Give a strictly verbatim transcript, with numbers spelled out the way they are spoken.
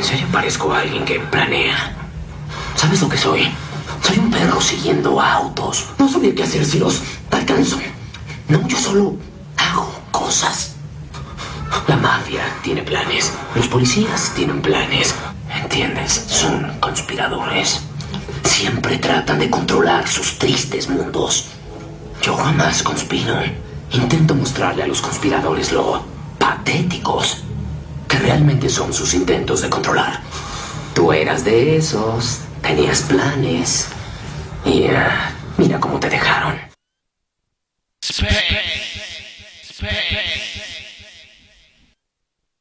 ¿En serio parezco a alguien que planea? ¿Sabes lo que soy? Soy un perro siguiendo autos. No sabía qué hacer si los alcanzo. No, yo solo hago cosas. La mafia tiene planes. Los policías tienen planes. ¿Entiendes? Son conspiradores. Siempre tratan de controlar sus tristes mundos. Yo jamás conspiro. Intento mostrarle a los conspiradores lo patéticos que realmente son sus intentos de controlar. Tú eras de esos. Tenías planes. Y uh, mira cómo te dejaron. Space. Space.